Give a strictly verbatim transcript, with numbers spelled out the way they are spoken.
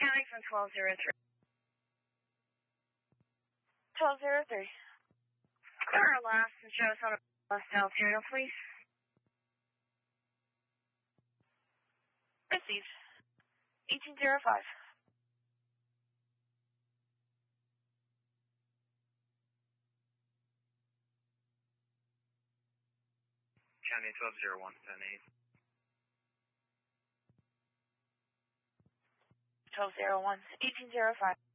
County from twelve zero three. twelve zero three. Our last and show us on a bus Altoona, please. Received. eighteen zero five. County twelve zero one, ten eight. twelve zero one. eighteen zero five.